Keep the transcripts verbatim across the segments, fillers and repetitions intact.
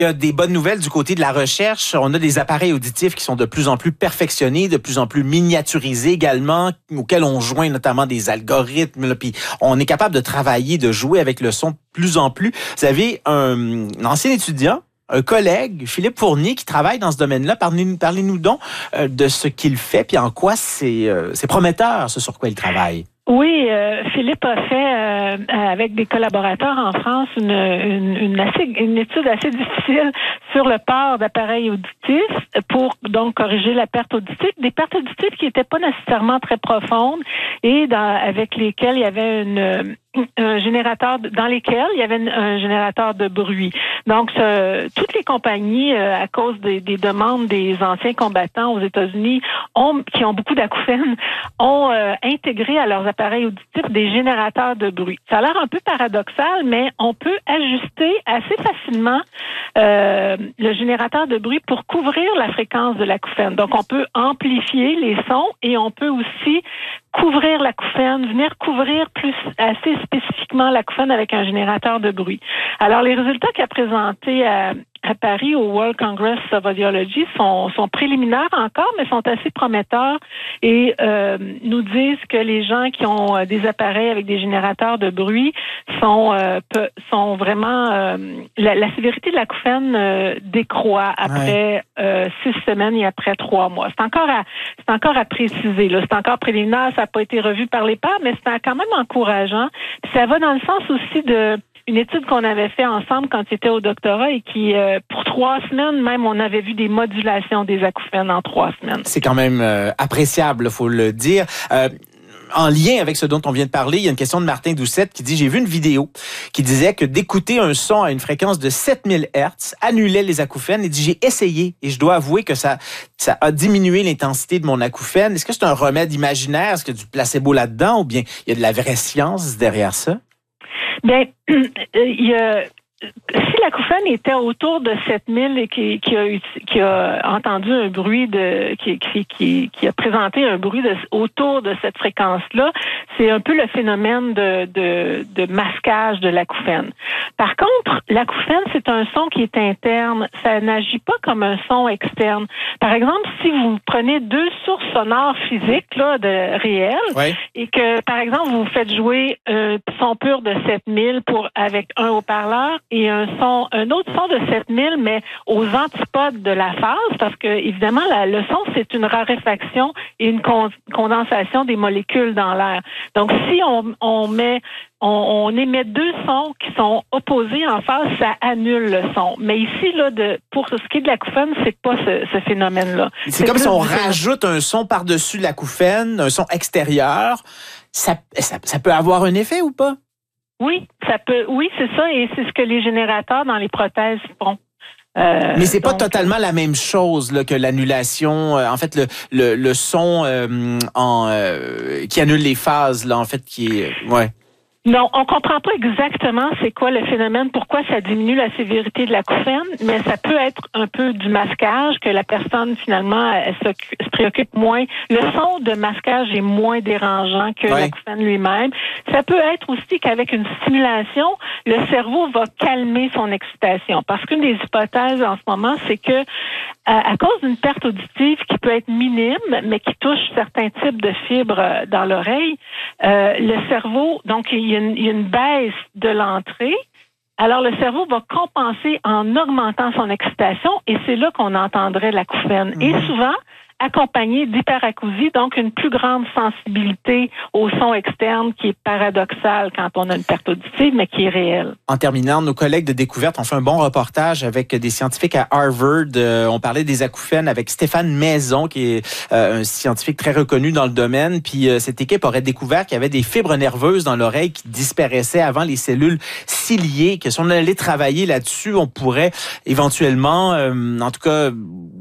Il y a des bonnes nouvelles du côté de la recherche. On a des appareils auditifs qui sont de plus en plus perfectionnés, de plus en plus miniaturisés également, auxquels on joint notamment des algorithmes. Là, puis on est capable de travailler, de jouer avec le son de plus en plus. Vous avez un, un ancien étudiant, un collègue, Philippe Fournier, qui travaille dans ce domaine-là. Parlez-nous, parlez-nous donc euh, de ce qu'il fait, puis en quoi c'est, euh, c'est prometteur, ce sur quoi il travaille. Oui, euh, Philippe a fait euh, avec des collaborateurs en France une, une, une, assez, une étude assez difficile sur le port d'appareils auditifs pour donc corriger la perte auditive, des pertes auditives qui n'étaient pas nécessairement très profondes et dans, avec lesquelles il y avait une un générateur dans lesquels il y avait un générateur de bruit. Donc, ce, toutes les compagnies, euh, à cause des, des demandes des anciens combattants aux États-Unis, ont, qui ont beaucoup d'acouphènes, ont euh, intégré à leurs appareils auditifs des générateurs de bruit. Ça a l'air un peu paradoxal, mais on peut ajuster assez facilement euh, le générateur de bruit pour couvrir la fréquence de l'acouphène. Donc, on peut amplifier les sons et on peut aussi couvrir l'acouphène, venir couvrir plus assez spécifiquement l'acouphène avec un générateur de bruit. Alors, les résultats qu'a présentés à, à Paris au World Congress of Audiology sont, sont préliminaires encore, mais sont assez prometteurs et euh, nous disent que les gens qui ont des appareils avec des générateurs de bruit sont, euh, peu, sont vraiment... Euh, la, la sévérité de l'acouphène euh, décroît après ouais. euh, six semaines et après trois mois. C'est encore à, c'est encore à préciser. Là. C'est encore préliminaire, ça n'a pas été revu par les pairs, mais c'est quand même encourageant. Puis ça va dans le sens aussi de une étude qu'on avait fait ensemble quand tu étais au doctorat et qui, euh, pour trois semaines, même, on avait vu des modulations des acouphènes en trois semaines. C'est quand même euh, appréciable, il faut le dire. Euh, En lien avec ce dont on vient de parler, il y a une question de Martin Doucette qui dit « J'ai vu une vidéo qui disait que d'écouter un son à une fréquence de sept mille hertz annulait les acouphènes. » Il dit « J'ai essayé et je dois avouer que ça, ça a diminué l'intensité de mon acouphène. » Est-ce que c'est un remède imaginaire? Est-ce qu'il y a du placebo là-dedans ou bien il y a de la vraie science derrière ça? Bien, il y a... Si l'acouphène était autour de sept mille et qui, qui, a, qui a entendu un bruit de, qui, qui, qui, qui a présenté un bruit de, autour de cette fréquence-là, c'est un peu le phénomène de, de, de masquage de l'acouphène. Par contre, l'acouphène, c'est un son qui est interne. Ça n'agit pas comme un son externe. Par exemple, si vous prenez deux sources sonores physiques, là, de réelles, oui. et que, par exemple, vous faites jouer un son pur de sept mille pour, avec un haut-parleur, et un son, un autre son de sept mille, mais aux antipodes de la phase, parce que, évidemment, la, le son, c'est une raréfaction et une con, condensation des molécules dans l'air. Donc, si on, on met, on, on émet deux sons qui sont opposés en phase, ça annule le son. Mais ici, là, de, pour ce qui est de l'acouphène, c'est pas ce, ce phénomène-là. C'est, c'est comme si on rajoute un son par-dessus l'acouphène, un son extérieur. Ça, ça, ça peut avoir un effet ou pas? Oui, ça peut. Oui, c'est ça, et c'est ce que les générateurs dans les prothèses font. Euh, Mais c'est pas donc, totalement la même chose là, que l'annulation. Euh, en fait, le le, le son euh, en euh, qui annule les phases là, en fait, qui est ouais. Non, on comprend pas exactement c'est quoi le phénomène, pourquoi ça diminue la sévérité de l'acouphène, mais ça peut être un peu du masquage, que la personne, finalement, elle se, se préoccupe moins. Le son de masquage est moins dérangeant que ouais. l'acouphène lui-même. Ça peut être aussi qu'avec une stimulation, le cerveau va calmer son excitation. Parce qu'une des hypothèses en ce moment, c'est que à, à cause d'une perte auditive qui peut être minime, mais qui touche certains types de fibres dans l'oreille, euh, le cerveau, donc il Il y, a une, il y a une baisse de l'entrée. Alors, le cerveau va compenser en augmentant son excitation et c'est là qu'on entendrait l'acouphène. Mmh. Et souvent, accompagné d'hyperacousie, donc une plus grande sensibilité au son externe qui est paradoxal quand on a une perte auditive, mais qui est réelle. En terminant, nos collègues de Découverte ont fait un bon reportage avec des scientifiques à Harvard. Euh, on parlait des acouphènes avec Stéphane Maison, qui est euh, un scientifique très reconnu dans le domaine. Puis euh, cette équipe aurait découvert qu'il y avait des fibres nerveuses dans l'oreille qui disparaissaient avant les cellules ciliées, que si on allait travailler là-dessus, on pourrait éventuellement, euh, en tout cas,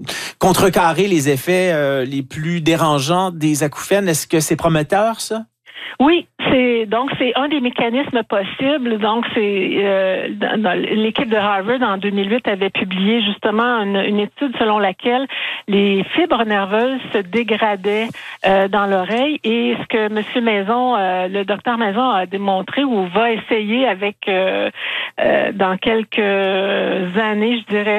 contrecarrer les effets Euh, les plus dérangeants des acouphènes. Est-ce que c'est prometteur, ça? Oui, c'est donc c'est un des mécanismes possibles. Donc c'est euh, dans, dans l'équipe de Harvard en deux mille huit avait publié justement une, une étude selon laquelle les fibres nerveuses se dégradaient euh, dans l'oreille et ce que Monsieur Maison, euh, le docteur Maison a démontré ou va essayer avec euh, euh, dans quelques années, je dirais.